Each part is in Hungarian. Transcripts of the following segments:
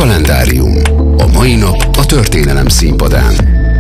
Kalendárium. A mai nap a történelem színpadán.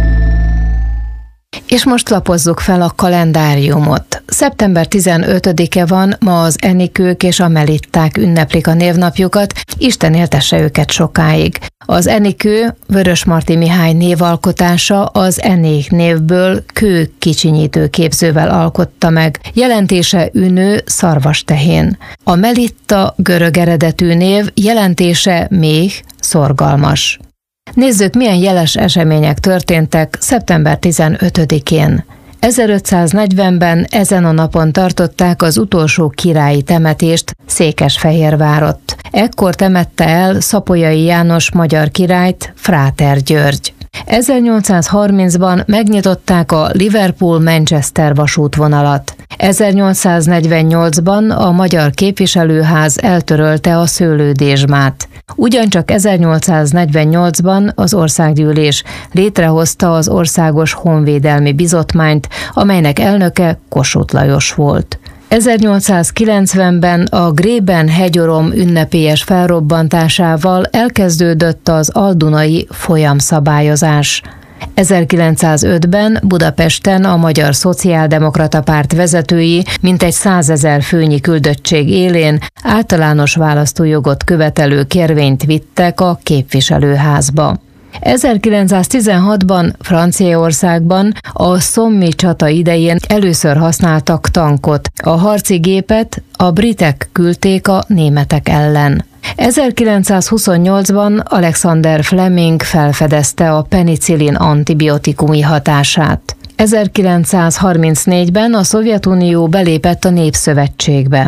És most lapozzuk fel a kalendáriumot. Szeptember 15-e van, ma az Enikők és a Melitták ünneplik a névnapjukat, Isten éltesse őket sokáig. Az Enikő Vörösmarty Mihály névalkotása, az Enék névből kő kicsinyítő képzővel alkotta meg. Jelentése ünő, szarvastehén. A Melitta görög eredetű név, jelentése méh, szorgalmas. Nézzük, milyen jeles események történtek szeptember 15-én. 1540-ben ezen a napon tartották az utolsó királyi temetést Székesfehérvárott. Ekkor temette el Szapolyai János magyar királyt Fráter György. 1830-ban megnyitották a Liverpool-Manchester vasútvonalat. 1848-ban a Magyar Képviselőház eltörölte a szőlődésmát. Ugyancsak 1848-ban az Országgyűlés létrehozta az Országos Honvédelmi Bizottmányt, amelynek elnöke Kossuth Lajos volt. 1890-ben a Grében-hegyorom ünnepélyes felrobbantásával elkezdődött az aldunai folyamszabályozás. 1905-ben Budapesten a Magyar Szociáldemokrata Párt vezetői mintegy 100 000 főnyi küldöttség élén általános választójogot követelő kérvényt vittek a képviselőházba. 1916-ban Franciaországban a Somme csata idején először használtak tankot. A harci gépet a britek küldték a németek ellen. 1928-ban Alexander Fleming felfedezte a penicillin antibiotikumi hatását. 1934-ben a Szovjetunió belépett a Népszövetségbe.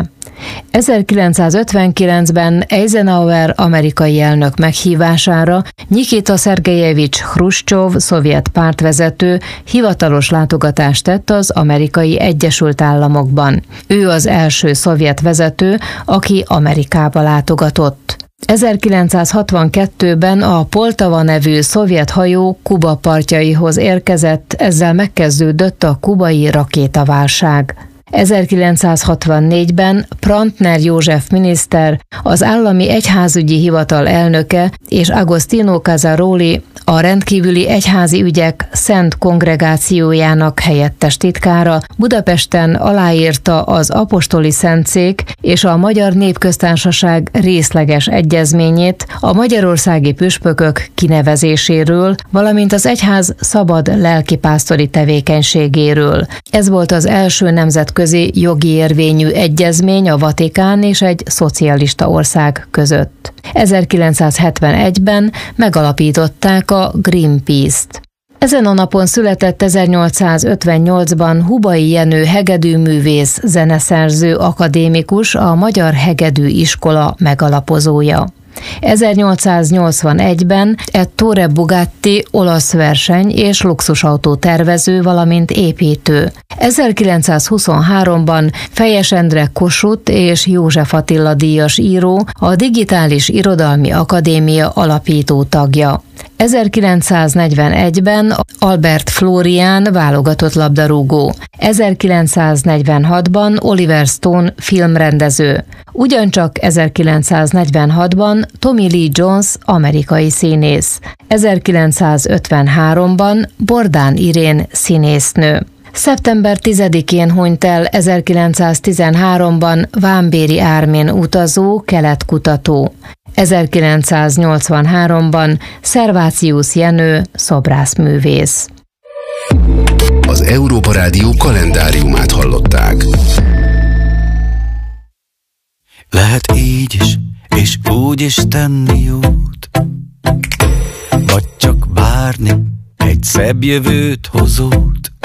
1959-ben Eisenhower amerikai elnök meghívására Nyikita Szergejevics Hruscsov szovjet pártvezető hivatalos látogatást tett az Amerikai Egyesült Államokban. Ő az első szovjet vezető, aki Amerikába látogatott. 1962-ben a Poltava nevű szovjet hajó Kuba partjaihoz érkezett, ezzel megkezdődött a kubai rakétaválság. 1964-ben Prantner József miniszter, az állami egyházügyi hivatal elnöke és Agostino Casaroli, a rendkívüli egyházi ügyek Szent Kongregációjának helyettes titkára Budapesten aláírta az Apostoli Szentszék és a Magyar Népköztársaság részleges egyezményét a magyarországi püspökök kinevezéséről, valamint az egyház szabad lelkipásztori tevékenységéről. Ez volt az első nemzetközi jogi érvényű egyezmény a Vatikán és egy szocialista ország között. 1971-ben megalapították a Greenpeace-t. Ezen a napon született 1858-ban Hubai Jenő hegedűművész, zeneszerző, akadémikus, a Magyar Hegedű Iskola megalapozója. 1881-ben Ettore Bugatti olasz verseny- és luxusautó tervező, valamint építő. 1923-ban Fejes Endre Kossuth és József Attila díjas író, a Digitális Irodalmi Akadémia alapító tagja. 1941-ben Albert Flórián válogatott labdarúgó. 1946-ban Oliver Stone filmrendező. Ugyancsak 1946-ban Tommy Lee Jones amerikai színész. 1953-ban Bordán Irén színésznő. Szeptember 10-én hunyt el 1913-ban Vámbéry Ármén utazó, keletkutató. 1983-ban Szervácius Jenő szobrászművész. Az Európa Rádió kalendáriumát hallották. Lehet így is, és úgy is tenni jót, vagy csak várni egy szebb jövőt hozót.